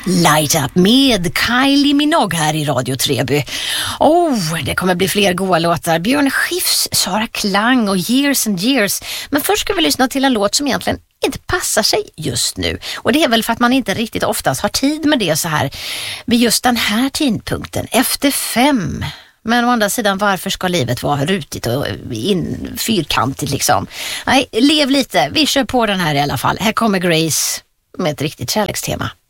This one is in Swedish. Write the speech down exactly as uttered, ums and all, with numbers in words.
Light Up med Kylie Minogue här i Radio Treby. Oh, det kommer bli fler goa låtar. Björn Skifs, Sara Klang och Years and Years. Men först ska vi lyssna till en låt som egentligen inte passar sig just nu. Och det är väl för att man inte riktigt oftast har tid med det så här vid just den här tidpunkten, efter fem. Men å andra sidan, varför ska livet vara rutigt och in, fyrkantigt liksom? Nej, lev lite. Vi kör på den här i alla fall. Här kommer Grace med ett riktigt kärlekstema.